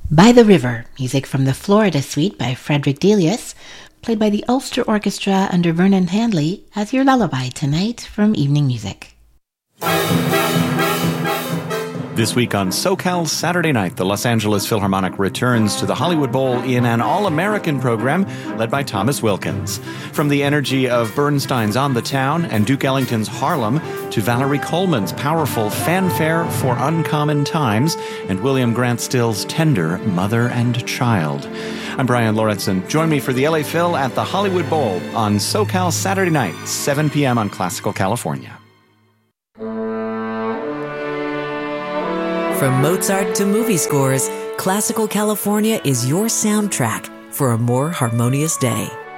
By the River, music from the Florida Suite by Frederick Delius, played by the Ulster Orchestra under Vernon Handley as your lullaby tonight from Evening Music. This week on SoCal Saturday Night, the Los Angeles Philharmonic returns to the Hollywood Bowl in an all-American program led by Thomas Wilkins. From the energy of Bernstein's On the Town and Duke Ellington's Harlem to Valerie Coleman's powerful Fanfare for Uncommon Times and William Grant Still's tender Mother and Child. I'm Brian Lorentzen. Join me for the LA Phil at the Hollywood Bowl on SoCal Saturday Night, 7 p.m. on Classical California. From Mozart to movie scores, Classical California is your soundtrack for a more harmonious day.